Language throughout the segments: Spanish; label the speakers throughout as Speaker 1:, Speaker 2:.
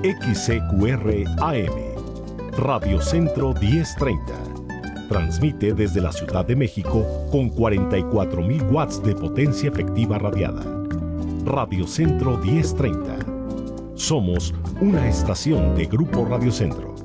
Speaker 1: XCQR AM, Radio Centro 1030. Transmite desde la Ciudad de México con 44,000 watts de potencia efectiva radiada. Radio Centro 1030. Somos una estación de Grupo Radio Centro.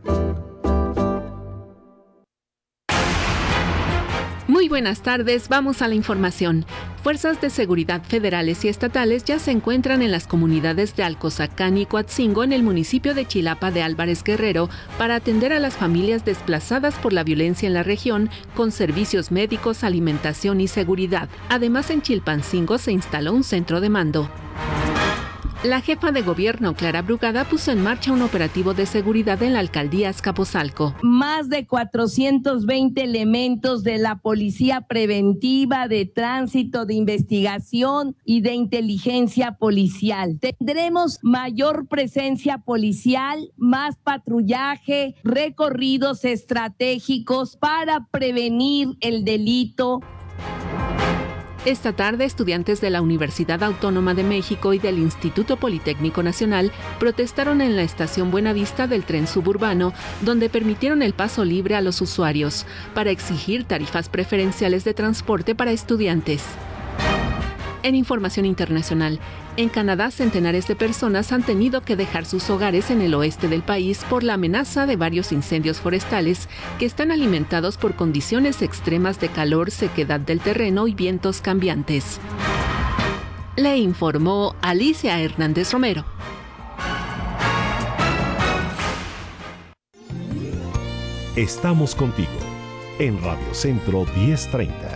Speaker 2: Muy buenas tardes, vamos a la información. Fuerzas de seguridad federales y estatales ya se encuentran en las comunidades de Alcozacán y Coatzingo en el municipio de Chilapa de Álvarez Guerrero para atender a las familias desplazadas por la violencia en la región con servicios médicos, alimentación y seguridad. Además, en Chilpancingo se instaló un centro de mando. La jefa de gobierno, Clara Brugada, puso en marcha un operativo de seguridad en la alcaldía Azcapotzalco.
Speaker 3: Más de 420 elementos de la Policía Preventiva, de Tránsito, de Investigación y de Inteligencia Policial. Tendremos mayor presencia policial, más patrullaje, recorridos estratégicos para prevenir el delito.
Speaker 2: Esta tarde, estudiantes de la Universidad Autónoma de México y del Instituto Politécnico Nacional protestaron en la estación Buenavista del tren suburbano, donde permitieron el paso libre a los usuarios, para exigir tarifas preferenciales de transporte para estudiantes. En información internacional, en Canadá, centenares de personas han tenido que dejar sus hogares en el oeste del país por la amenaza de varios incendios forestales que están alimentados por condiciones extremas de calor, sequedad del terreno y vientos cambiantes. Le informó Alicia Hernández Romero.
Speaker 1: Estamos contigo en Radio Centro 1030.